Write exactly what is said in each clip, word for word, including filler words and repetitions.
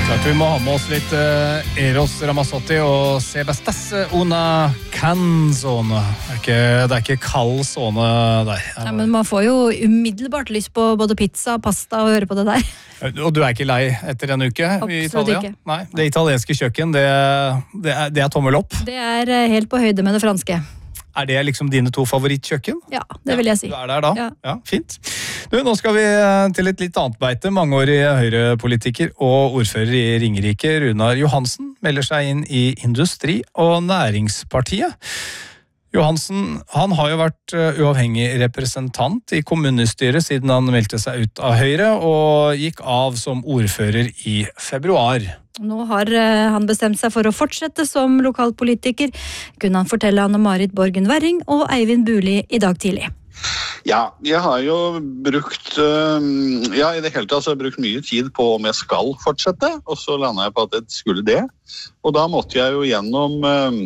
Klart vi må ha med oss litt uh, Eros Ramazzotti og Sebastas una canzone. Det er ikke, det er ikke kald zone der. Nei, men man får jo umiddelbart lyst på både pizza, pasta og høre på det der. Og du er ikke lei etter en uke i Italia? Ikke. Nei, det italienske kjøkken, det, det, er, det er tommel opp. Det er helt på høyde med det franske. Er det liksom dine to favorittkjøkken? Ja, det vil jeg si. Du er der da? Ja. Ja, fint. Du, nå skal vi til et litt annet beite. Mangeårig høyrepolitiker og ordfører i Ringerike, Runar Johansen, melder seg inn i Industri- og Næringspartiet. Johansen, han har jo vært uavhengig representant i kommunestyret siden han meldte seg ut av Høyre og gikk av som ordfører i februar. Nå har han bestemt seg for å fortsette som lokalpolitiker, kunne han fortelle Anne-Marit Borgen Werring og Eivind Buli i dag tidlig. Ja, jeg har jo brukt, ja, i det hele tatt så har jeg brukt mye tid på om jeg skal fortsette, og så landet jeg på at jeg skulle det. Og da måtte jeg jo gjennom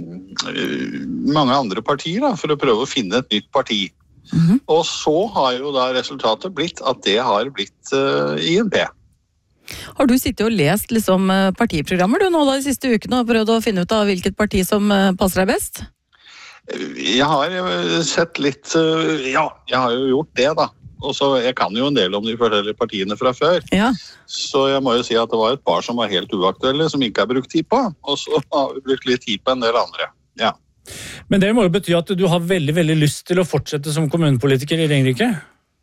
mange andre partier da, for å prøve å finne et nytt parti. Mm-hmm. Og så har jo da resultatet blitt at det har blitt uh, I N P. Har du sittet og lest liksom, partiprogrammer du nå da de siste ukene og prøvd å finne ut av hvilket parti som passer deg best? Jeg har sett litt, ja, jeg har jo gjort det da. Og så, jeg kan jo en del om de forskjellige partiene fra før. Ja. Så jeg må jo si at det var et par som var helt uaktuelle, som ikke har brukt tid på. Og så har vi brukt litt tid på en del andre, ja. Men det må jo bety at du har veldig, veldig lyst til å fortsette som kommunepolitiker i Ringerike?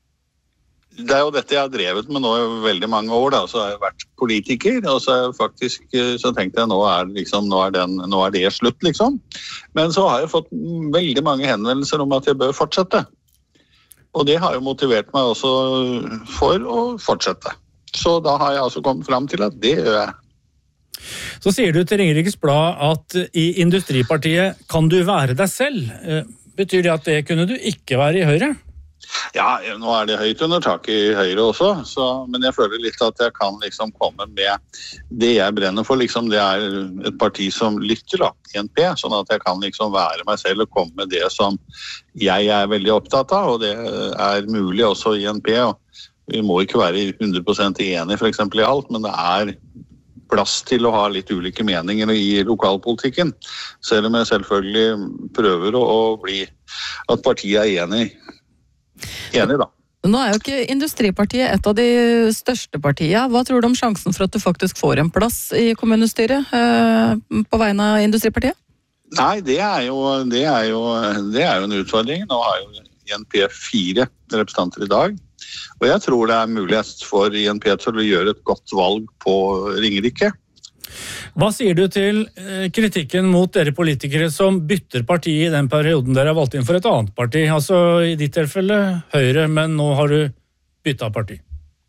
Det er jo dette jeg har drevet med nå I veldig mange år da, så har jeg vært politiker, og så, er jeg faktisk, så tenkte jeg nå er, liksom, nå, er den, nå er det slutt liksom. Men så har jeg fått veldig mange henvendelser om at jeg bør fortsette. Og det har jo motivert meg også for å fortsette. Så da har jeg altså kommet frem til at det gjør jeg. Så sier du til Ringerikes Blad at I Industripartiet kan du være deg selv. Betyr det at det kunne du ikke være I Høyre? Ja, nå er det høyt under tak I Høyre også, så, men jeg føler litt at jeg kan liksom komme med det jeg brenner for, liksom det er et parti som lytter da, I N P, sånn at jeg kan liksom være meg selv og komme med det som jeg er veldig opptatt av, og det er mulig også I N P, og vi må ikke være hundre prosent enige for eksempel I alt, men det er plass til å ha litt ulike meninger I lokalpolitikken, selv om jeg selvfølgelig prøver å, å bli at partiet er enig Enig da. Nå er jo ikke Industripartiet et av de største partiene. Hva tror du om sjansen for at du faktisk får en plass I kommunestyret eh, på vegne av Industripartiet? Nei, det er jo, det er jo, det er jo en utfordring. Nå har jo I N P fire representanter I dag. Og jeg tror det er mulighet for I N P til å gjøre et godt valg på Ringerike. Hva sier du til kritikken mot dere politikere som bytter parti I den perioden dere har valgt inn for et annet parti? Altså I ditt tilfelle Høyre, men nå har du byttet parti.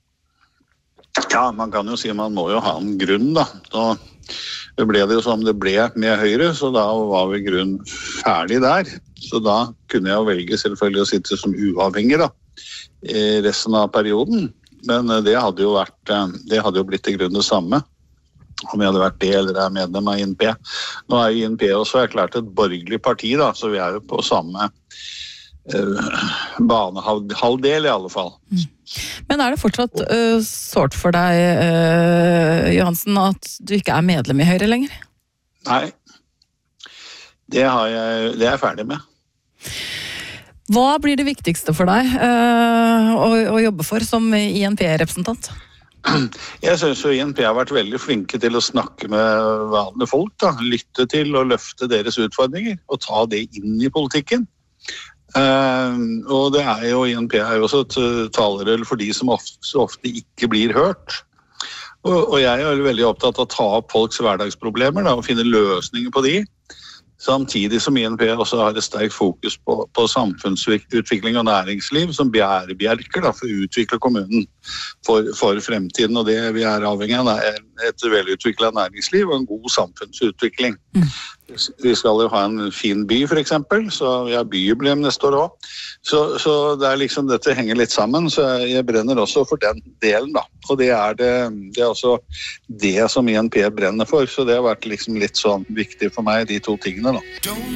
Ja, man kan jo si man må jo ha en grunn da. Så ble det jo som det ble med Høyre, så da var vi grunn ferdig der. Så da kunne jeg jo velge selvfølgelig å sitte som uavhengig da, I resten av perioden. Men det hadde jo vært, det hadde jo blitt I grunn det samme. Om jeg hadde vært det eller er medlem av I N P. Nå er I N P også erklært et borgerlig parti da, så vi er jo på samme uh, banehalvdel I alle fall. Mm. Men er det fortsatt uh, sårt for deg, uh, Johansen, at du ikke er medlem I Høyre lenger? Nei, det, har jeg, det er jeg ferdig med. Hva blir det viktigste for deg uh, å, å jobbe for som I N P-representant? Jeg synes jo I N P har vært veldig flinke til å snakke med vanlige folk, da. Lytte til og løfte deres utfordringer, og ta det inn I politikken. Uh, og det er jo, I N P er jo også et talerøll for de som ofte, så ofte ikke blir hørt. Og, og jeg er veldig opptatt av å ta opp folks hverdagsproblemer, da, og finne løsninger på de. Samtidig som I N P også har et sterkt fokus på, på samfunnsutvikling og næringsliv som bærebjelker da, for å utvikle kommunen for, for fremtiden. Og det vi er avhengig av er et velutviklet næringsliv og en god samfunnsutvikling. Mm. Vi skal jo ha en fin by for eksempel, så vi har byjubileum neste år også. Så, så det er liksom, dette henger litt sammen, så jeg brenner også for den delen da. Og det er, det, det er også det som I N P brenner for, så det har vært liksom litt sånn viktig for meg, de to tingene da.